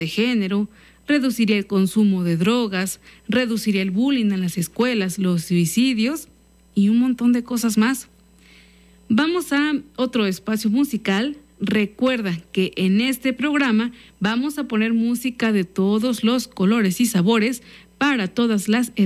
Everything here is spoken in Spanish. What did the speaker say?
de género, reduciría el consumo de drogas, reduciría el bullying en las escuelas, los suicidios y un montón de cosas más. Vamos a otro espacio musical. Recuerda que en este programa vamos a poner música de todos los colores y sabores para todas las edades.